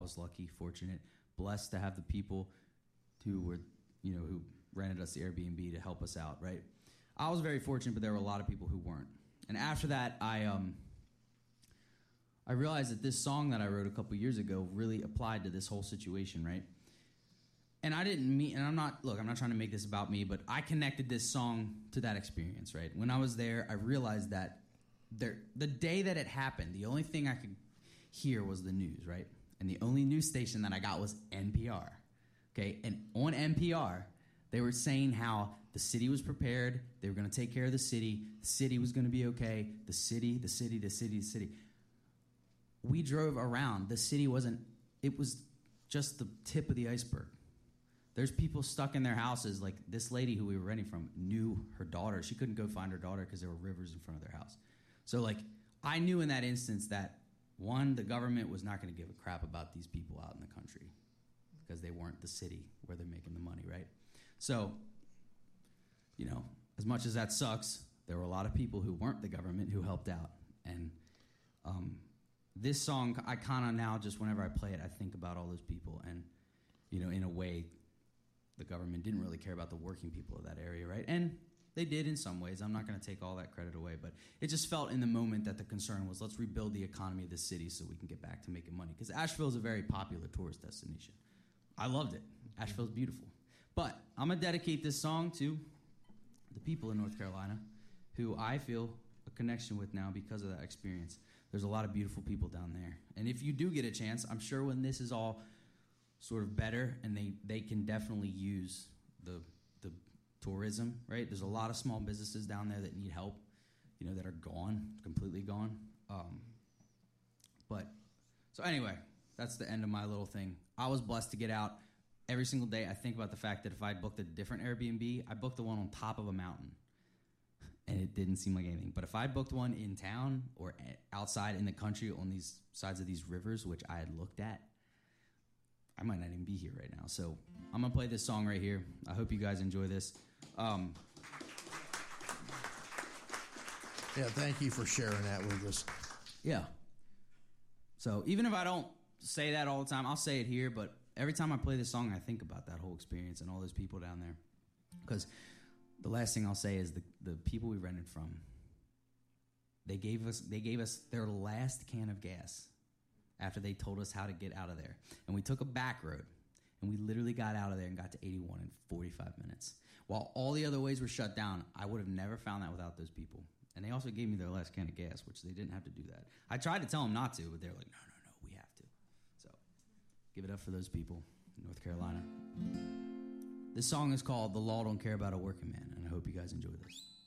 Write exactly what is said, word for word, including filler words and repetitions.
was lucky, fortunate, blessed to have the people who were, you know, who rented us the Airbnb to help us out, right? I was very fortunate, but there were a lot of people who weren't. And after that, I um, I realized that this song that I wrote a couple years ago really applied to this whole situation, right? And I didn't mean, and I'm not, look, I'm not trying to make this about me, but I connected this song to that experience, right? When I was there, I realized that there, the day that it happened, the only thing I could hear was the news, right? And the only news station that I got was N P R, okay? And on N P R, they were saying how the city was prepared, they were going to take care of the city, the city was going to be okay, the city, the city, the city, the city. We drove around. The city wasn't, it was just the tip of the iceberg. There's people stuck in their houses. Like this lady who we were renting from knew her daughter. She couldn't go find her daughter because there were rivers in front of their house. So, like, I knew in that instance that, one, the government was not going to give a crap about these people out in the country because they weren't the city where they're making the money, right? So, you know, as much as that sucks, there were a lot of people who weren't the government who helped out. And um, this song, I kind of now just whenever I play it, I think about all those people. And, you know, in a way, the government didn't really care about the working people of that area, right? And they did in some ways. I'm not going to take all that credit away, but it just felt in the moment that the concern was, let's rebuild the economy of the city so we can get back to making money. Because Asheville is a very popular tourist destination. I loved it. Asheville's beautiful. But I'm going to dedicate this song to the people in North Carolina who I feel a connection with now because of that experience. There's a lot of beautiful people down there. And if you do get a chance, I'm sure when this is all sort of better and they, they can definitely use the the tourism, right? There's a lot of small businesses down there that need help, you know, that are gone, completely gone. Um, but, so anyway, that's the end of my little thing. I was blessed to get out. Every single day I think about the fact that if I'd booked a different Airbnb, I booked the one on top of a mountain, and it didn't seem like anything. But if I booked one in town or outside in the country on these sides of these rivers, which I had looked at, I might not even be here right now. So I'm going to play this song right here. I hope you guys enjoy this. Um, yeah, thank you for sharing that with us. Yeah. So even if I don't say that all the time, I'll say it here, but every time I play this song, I think about that whole experience and all those people down there. Because the last thing I'll say is the, the people we rented from, they gave us they gave us their last can of gas after they told us how to get out of there. And we took a back road, and we literally got out of there and got to eighty-one in forty-five minutes. While all the other ways were shut down, I would have never found that without those people. And they also gave me their last can of gas, which they didn't have to do that. I tried to tell them not to, but they're like, no, no, no, we have to. So give it up for those people in North Carolina. This song is called The Law Don't Care About a Working Man, and I hope you guys enjoy this.